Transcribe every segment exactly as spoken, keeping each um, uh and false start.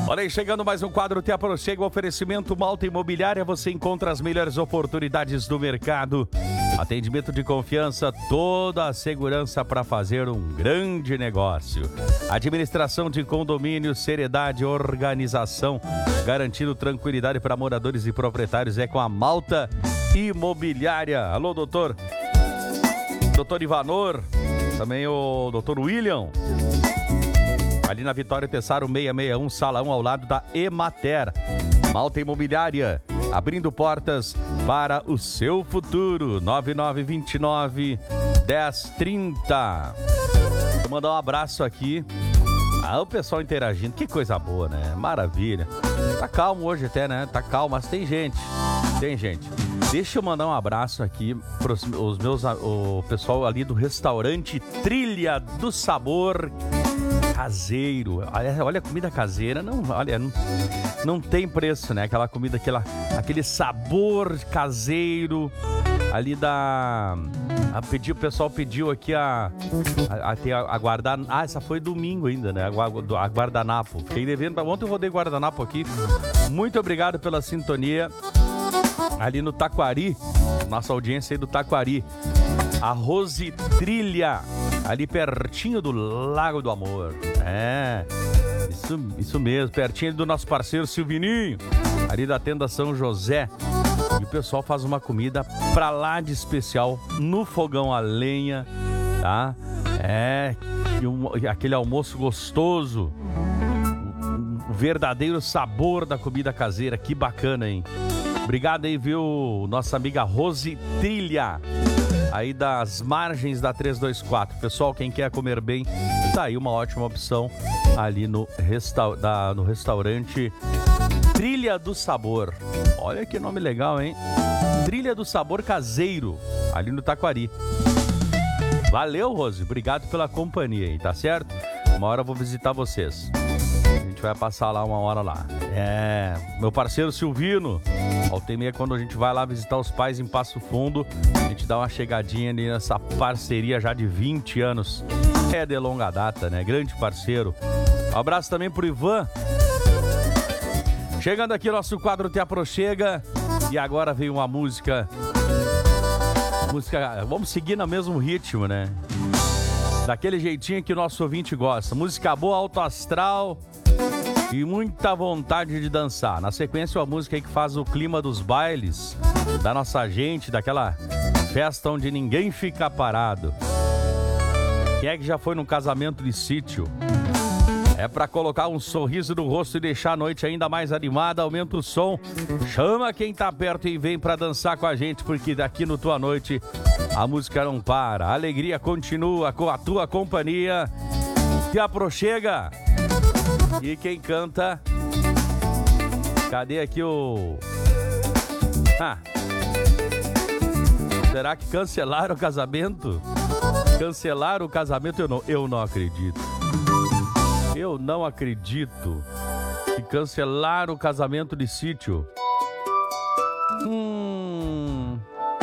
Olha aí, chegando mais um quadro Te Aproxega, o oferecimento Malta Imobiliária, você encontra as melhores oportunidades do mercado. Atendimento de confiança, toda a segurança para fazer um grande negócio. Administração de condomínios, seriedade, organização, garantindo tranquilidade para moradores e proprietários é com a Malta Imobiliária. Alô, doutor. Doutor Ivanor, também o doutor William. Ali na Vitória Tessaro seiscentos e sessenta e um, sala um, ao lado da Emater. Malta Imobiliária, abrindo portas para o seu futuro. nove nove dois nove, um zero três zero. Vou mandar um abraço aqui. Ah, o pessoal interagindo, que coisa boa, né? Maravilha. Tá calmo hoje até, né? Tá calmo, mas tem gente. Tem gente. Deixa eu mandar um abraço aqui para os meus, o pessoal ali do restaurante Trilha do Sabor Caseiro. Olha, olha a comida caseira, não, olha, não, não tem preço, né? Aquela comida, aquela, aquele sabor caseiro ali da... A pedir, o pessoal pediu aqui a, a, a, a guardar... Ah, essa foi domingo ainda, né? A, a guardanapo. Fiquei devendo... Ontem eu rodei guardanapo aqui. Muito obrigado pela sintonia. Ali no Taquari, nossa audiência aí do Taquari. A Rose Trilha, ali pertinho do Lago do Amor. É, isso, isso mesmo, pertinho do nosso parceiro Silvininho, ali da tenda São José. E o pessoal faz uma comida pra lá de especial, no fogão a lenha, tá? É, e um, aquele almoço gostoso, o, o verdadeiro sabor da comida caseira, que bacana, hein? Obrigado aí, viu, nossa amiga Rose Trilha, aí das margens da trezentos e vinte e quatro. Pessoal, quem quer comer bem, tá aí uma ótima opção ali no, resta- da, no restaurante Trilha do Sabor. Olha que nome legal, hein? Trilha do Sabor Caseiro, ali no Taquari. Valeu, Rose, obrigado pela companhia aí, tá certo? Uma hora eu vou visitar vocês. A gente vai passar lá uma hora lá. É, meu parceiro Silvino, volta e meia, quando a gente vai lá visitar os pais em Passo Fundo, a gente dá uma chegadinha ali nessa parceria já de vinte anos. É de longa data, né? Grande parceiro. Um abraço também pro Ivan. Chegando aqui, nosso quadro Te Aproxega. E agora vem uma música. Música. Vamos seguir no mesmo ritmo, né? Daquele jeitinho que o nosso ouvinte gosta. Música boa, alto astral e muita vontade de dançar. Na sequência, uma música aí que faz o clima dos bailes da nossa gente, daquela festa onde ninguém fica parado. Quem é que já foi num casamento de sítio? É pra colocar um sorriso no rosto e deixar a noite ainda mais animada. Aumenta o som, chama quem tá perto e vem pra dançar com a gente, porque daqui no Tua Noite a música não para, a alegria continua com a tua companhia. Te Aproxega. E quem canta? Cadê aqui o... Ah, será que cancelaram o casamento? Cancelaram o casamento? Eu não, eu não acredito. Eu não acredito que cancelaram o casamento de sítio. Hum...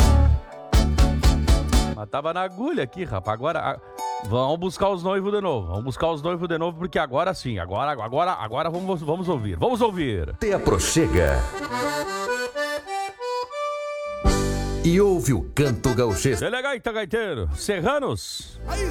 Mas tava na agulha aqui, rapaz. Agora... Vamos buscar os noivos de novo. Vamos buscar os noivos de novo, porque agora sim. Agora, agora, agora vamos, vamos ouvir. Vamos ouvir. Te Aproxega. E ouve o canto gauchesco. Ele é gaita, gaiteiro. Serranos. Aí